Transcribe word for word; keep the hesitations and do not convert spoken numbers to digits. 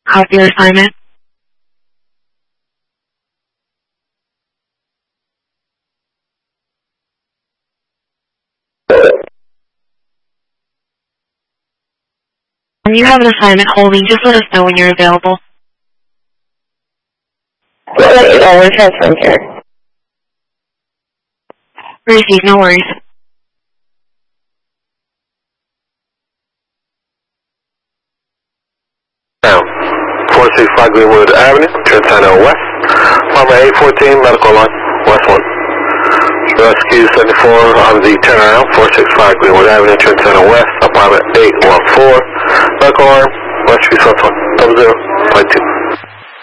Copy your assignment. When you have an assignment holding, just let us know when you're available. We'll let you know when transferring here. Receive, no worries. Now, four sixty-five Greenwood Avenue, Trentino West. Farmer eight fourteen, medical line, West one. Rescue seventy-four on the turnaround, four sixty-five Greenwood Avenue, Trentino West. Apartment eight one four, medical line, Rescue South one, double zero, point two.